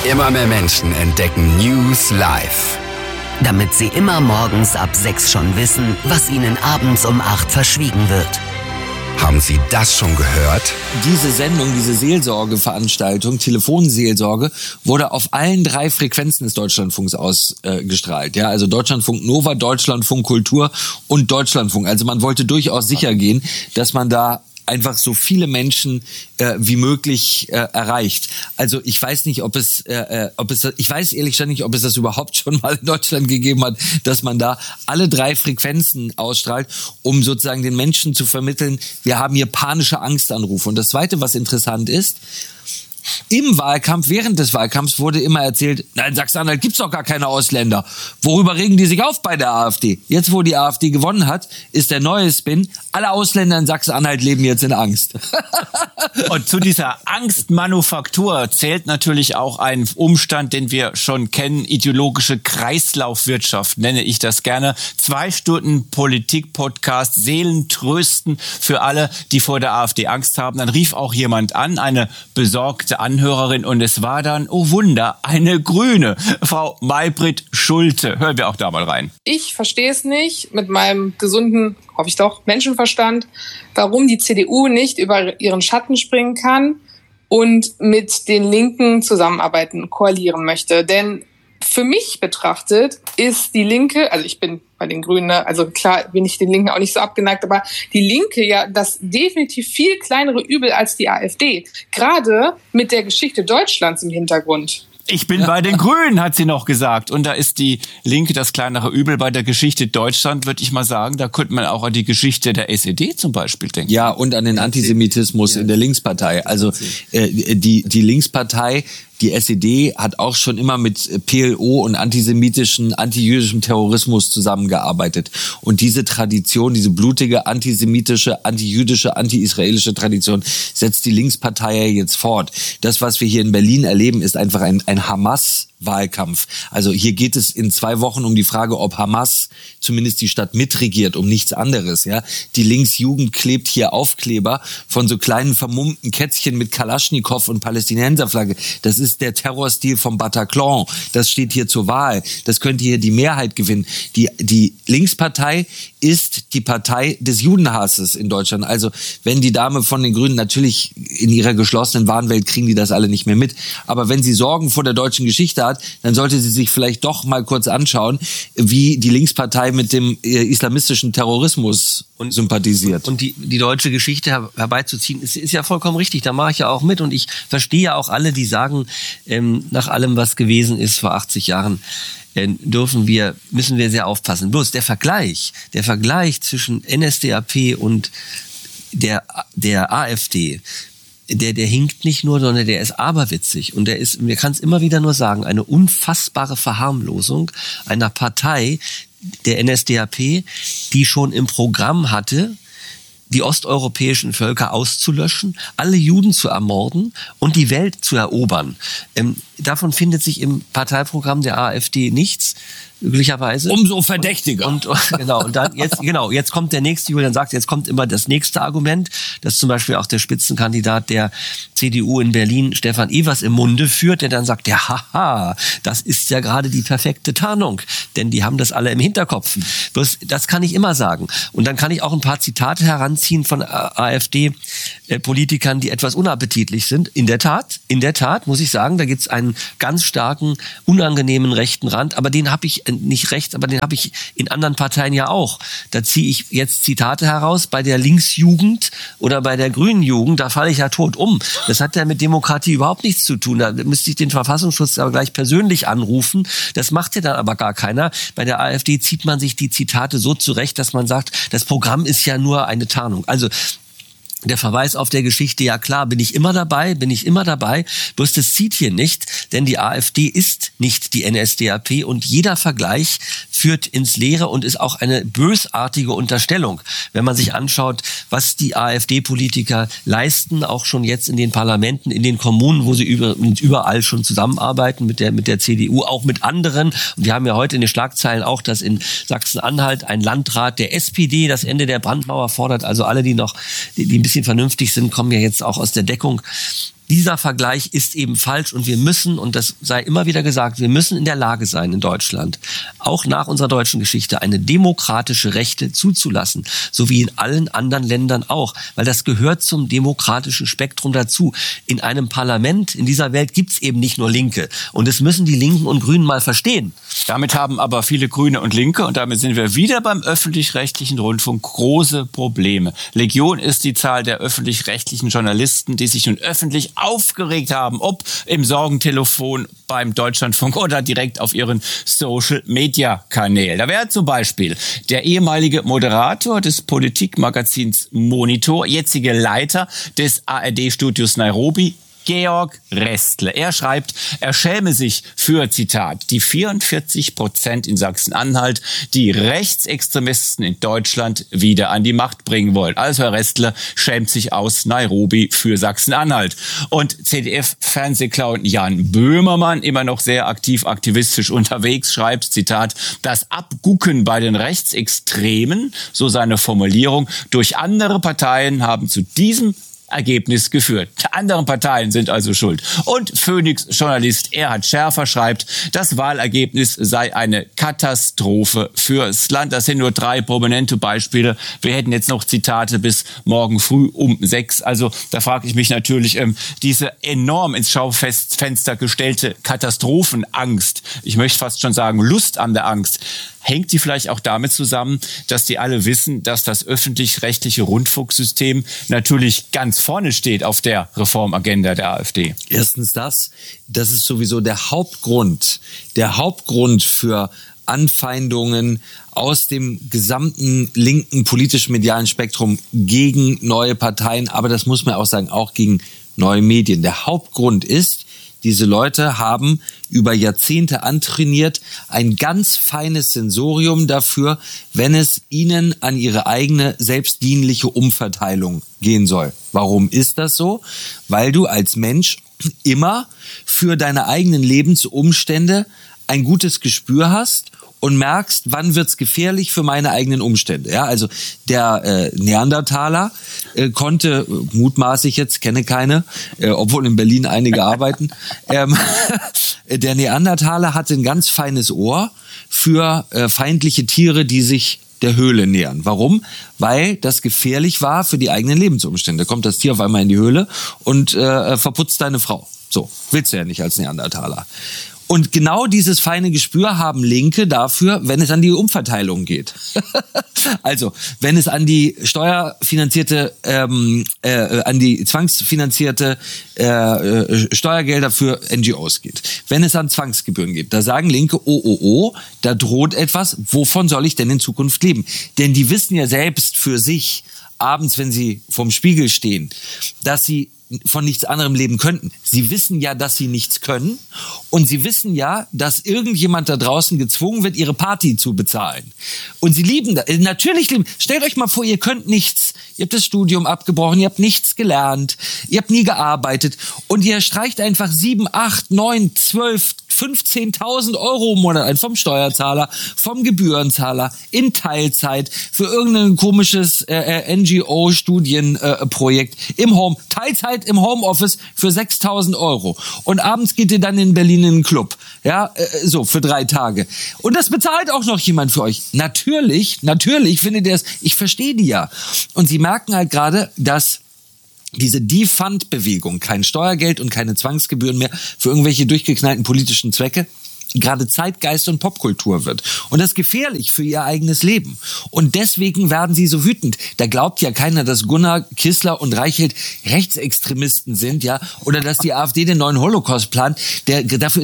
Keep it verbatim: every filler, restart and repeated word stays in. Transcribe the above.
Immer mehr Menschen entdecken News live. Damit sie immer morgens ab sechs schon wissen, was ihnen abends um acht verschwiegen wird. Haben Sie das schon gehört? Diese Sendung, diese Seelsorgeveranstaltung, Telefonseelsorge, wurde auf allen drei Frequenzen des Deutschlandfunks ausgestrahlt. Äh, ja, also Deutschlandfunk Nova, Deutschlandfunk Kultur und Deutschlandfunk. Also man wollte durchaus sicher gehen, dass man da einfach so viele Menschen äh, wie möglich äh, erreicht. Also ich weiß nicht, ob es, äh, ob es, ich weiß ehrlich gesagt nicht, ob es das überhaupt schon mal in Deutschland gegeben hat, dass man da alle drei Frequenzen ausstrahlt, um sozusagen den Menschen zu vermitteln, wir haben hier panische Angstanrufe. Und das Zweite, was interessant ist, im Wahlkampf, während des Wahlkampfs wurde immer erzählt, na, in Sachsen-Anhalt gibt's doch gar keine Ausländer. Worüber regen die sich auf bei der AfD? Jetzt, wo die AfD gewonnen hat, ist der neue Spin, alle Ausländer in Sachsen-Anhalt leben jetzt in Angst. Und zu dieser Angstmanufaktur zählt natürlich auch ein Umstand, den wir schon kennen, ideologische Kreislaufwirtschaft, nenne ich das gerne. Zwei Stunden Politik-Podcast, Seelentrösten für alle, die vor der AfD Angst haben. Dann rief auch jemand an, eine besorgte Anhörerin, und es war dann, oh Wunder, eine Grüne, Frau Maybrit Schulte. Hören wir auch da mal rein. Ich verstehe es nicht mit meinem gesunden, hoffe ich doch, Menschenverstand, warum die C D U nicht über ihren Schatten springen kann und mit den Linken zusammenarbeiten, koalieren möchte. Denn für mich betrachtet ist die Linke, also ich bin bei den Grünen, also klar bin ich den Linken auch nicht so abgeneigt, aber die Linke ja das definitiv viel kleinere Übel als die AfD. Gerade mit der Geschichte Deutschlands im Hintergrund. Ich bin bei den Grünen, hat sie noch gesagt. Und da ist die Linke das kleinere Übel. Bei der Geschichte Deutschland, würde ich mal sagen, da könnte man auch an die Geschichte der S E D zum Beispiel denken. Ja, und an den Antisemitismus in der Linkspartei. Also äh, die die Linkspartei, die S E D, hat auch schon immer mit P L O und antisemitischen, antijüdischem Terrorismus zusammengearbeitet. Und diese Tradition, diese blutige antisemitische, antijüdische, anti-israelische Tradition setzt die Linkspartei ja jetzt fort. Das, was wir hier in Berlin erleben, ist einfach ein, ein Hamas-Wahlkampf. Also hier geht es in zwei Wochen um die Frage, ob Hamas zumindest die Stadt mitregiert, um nichts anderes. Ja, die Linksjugend klebt hier Aufkleber von so kleinen vermummten Kätzchen mit Kalaschnikow und Palästinenserflagge. Das ist der Terrorstil vom Bataclan. Das steht hier zur Wahl. Das könnte hier die Mehrheit gewinnen. Die, die Linkspartei ist die Partei des Judenhasses in Deutschland. Also wenn die Dame von den Grünen, natürlich in ihrer geschlossenen Wahnwelt kriegen die das alle nicht mehr mit, aber wenn sie Sorgen vor der deutschen Geschichte hat, dann sollte sie sich vielleicht doch mal kurz anschauen, wie die Linkspartei mit dem äh, islamistischen Terrorismus und sympathisiert. Und die, die deutsche Geschichte her, herbeizuziehen, ist, ist ja vollkommen richtig. Da mache ich ja auch mit. Und ich verstehe ja auch alle, die sagen, ähm, nach allem, was gewesen ist vor achtzig Jahren, äh, dürfen wir, müssen wir sehr aufpassen. Bloß der Vergleich, der Vergleich zwischen N S D A P und der, der AfD, der, der hinkt nicht nur, sondern der ist aberwitzig. Und der ist, mir kann es immer wieder nur sagen, eine unfassbare Verharmlosung einer Partei, der N S D A P, die schon im Programm hatte, die osteuropäischen Völker auszulöschen, alle Juden zu ermorden und die Welt zu erobern. Ähm, davon findet sich im Parteiprogramm der AfD nichts, glücklicherweise. Umso verdächtiger. Und, und genau, und dann jetzt genau, jetzt kommt der nächste, Julian sagt, jetzt kommt immer das nächste Argument, das zum Beispiel auch der Spitzenkandidat der C D U in Berlin, Stefan Evers, im Munde führt, der dann sagt, ja, haha, das ist ja gerade die perfekte Tarnung, denn die haben das alle im Hinterkopf. Bloß, das kann ich immer sagen. Und dann kann ich auch ein paar Zitate heranziehen von AfD-Politikern, die etwas unappetitlich sind. In der Tat, in der Tat, muss ich sagen, da gibt's einen ganz starken, unangenehmen rechten Rand, aber den habe ich nicht rechts, aber den habe ich in anderen Parteien ja auch. Da ziehe ich jetzt Zitate heraus, bei der Linksjugend oder bei der Grünen Jugend, da falle ich ja tot um. Das hat ja mit Demokratie überhaupt nichts zu tun. Da müsste ich den Verfassungsschutz aber gleich persönlich anrufen. Das macht ja dann aber gar keiner. Bei der AfD zieht man sich die Zitate so zurecht, dass man sagt, das Programm ist ja nur eine Tarnung. Also der Verweis auf der Geschichte, ja klar, bin ich immer dabei, bin ich immer dabei. Bloß das zieht hier nicht, denn die AfD ist nicht die N S D A P und jeder Vergleich führt ins Leere und ist auch eine bösartige Unterstellung. Wenn man sich anschaut, was die AfD-Politiker leisten, auch schon jetzt in den Parlamenten, in den Kommunen, wo sie über, überall schon zusammenarbeiten mit der, mit der C D U, auch mit anderen. Und wir haben ja heute in den Schlagzeilen auch, dass in Sachsen-Anhalt ein Landrat der S P D das Ende der Brandmauer fordert. Also alle, die noch, die, die ein bisschen vernünftig sind, kommen ja jetzt auch aus der Deckung. dieser Vergleich ist eben falsch und wir müssen, und das sei immer wieder gesagt, wir müssen in der Lage sein in Deutschland, auch nach unserer deutschen Geschichte, eine demokratische Rechte zuzulassen, so wie in allen anderen Ländern auch, weil das gehört zum demokratischen Spektrum dazu. In einem Parlament in dieser Welt gibt's eben nicht nur Linke und das müssen die Linken und Grünen mal verstehen. Damit haben aber viele Grüne und Linke, und damit sind wir wieder beim öffentlich-rechtlichen Rundfunk, große Probleme. Legion ist die Zahl der öffentlich-rechtlichen Journalisten, die sich nun öffentlich aufgeregt haben, ob im Sorgentelefon, beim Deutschlandfunk oder direkt auf ihren Social-Media-Kanälen. Da wäre zum Beispiel der ehemalige Moderator des Politikmagazins Monitor, jetzige Leiter des A R D-Studios Nairobi, Georg Restle. Er schreibt, er schäme sich für, Zitat, die vierundvierzig Prozent in Sachsen-Anhalt, die Rechtsextremisten in Deutschland wieder an die Macht bringen wollen. Also Herr Restle schämt sich aus Nairobi für Sachsen-Anhalt. Und Z D F-Fernsehclown Jan Böhmermann, immer noch sehr aktiv aktivistisch unterwegs, schreibt, Zitat, das Abgucken bei den Rechtsextremen, so seine Formulierung, durch andere Parteien haben zu diesem Ergebnis geführt. Die anderen Parteien sind also schuld. Und Phoenix-Journalist Erhard Schärfer schreibt, das Wahlergebnis sei eine Katastrophe fürs Land. Das sind nur drei prominente Beispiele. Wir hätten jetzt noch Zitate bis morgen früh um sechs. Also da frage ich mich natürlich, ähm, diese enorm ins Schaufenster gestellte Katastrophenangst, ich möchte fast schon sagen Lust an der Angst, hängt die vielleicht auch damit zusammen, dass die alle wissen, dass das öffentlich-rechtliche Rundfunksystem natürlich ganz vorne steht auf der Reformagenda der AfD? Erstens das, das ist sowieso der Hauptgrund, der Hauptgrund für Anfeindungen aus dem gesamten linken politisch-medialen Spektrum gegen neue Parteien, aber das muss man auch sagen, auch gegen neue Medien. Der Hauptgrund ist, diese Leute haben über Jahrzehnte antrainiert ein ganz feines Sensorium dafür, wenn es ihnen an ihre eigene selbstdienliche Umverteilung gehen soll. Warum ist das so? Weil du als Mensch immer für deine eigenen Lebensumstände ein gutes Gespür hast und merkst, wann wird's gefährlich für meine eigenen Umstände. Ja, also der äh, Neandertaler äh, konnte, äh, mutmaßlich jetzt, kenne keine, äh, obwohl in Berlin einige arbeiten, ähm, der Neandertaler hatte ein ganz feines Ohr für äh, feindliche Tiere, die sich der Höhle nähern. Warum? Weil das gefährlich war für die eigenen Lebensumstände. Kommt das Tier auf einmal in die Höhle und äh, verputzt deine Frau. So, willst du ja nicht als Neandertaler. Und genau dieses feine Gespür haben Linke dafür, wenn es an die Umverteilung geht. Also, wenn es an die steuerfinanzierte, ähm, äh, an die zwangsfinanzierte äh, Steuergelder für N G Os geht. Wenn es an Zwangsgebühren geht, da sagen Linke, oh, oh, oh, da droht etwas, wovon soll ich denn in Zukunft leben? Denn die wissen ja selbst für sich, abends, wenn sie vorm Spiegel stehen, dass sie von nichts anderem leben könnten. Sie wissen ja, dass sie nichts können und sie wissen ja, dass irgendjemand da draußen gezwungen wird, ihre Party zu bezahlen. Und sie lieben das. Natürlich lieben. Stellt euch mal vor, ihr könnt nichts. Ihr habt das Studium abgebrochen, ihr habt nichts gelernt, ihr habt nie gearbeitet und ihr streicht einfach sieben, acht, neun, zwölf, fünfzehntausend Euro im Monat ein vom Steuerzahler, vom Gebührenzahler in Teilzeit für irgendein komisches äh, N G O-Studienprojekt äh, im Home, Teilzeit im Homeoffice für sechstausend Euro. Und abends geht ihr dann in Berlin in den Club. Ja, äh, so, für drei Tage. Und das bezahlt auch noch jemand für euch. Natürlich, natürlich findet ihr es, ich verstehe die ja. Und sie merken halt gerade, dass diese Defund-Bewegung, kein Steuergeld und keine Zwangsgebühren mehr für irgendwelche durchgeknallten politischen Zwecke, gerade Zeitgeist und Popkultur wird. Und das ist gefährlich für ihr eigenes Leben. Und deswegen werden sie so wütend. Da glaubt ja keiner, dass Gunnar, Kissler und Reichelt Rechtsextremisten sind, ja, oder dass die AfD den neuen Holocaust plant. Der, dafür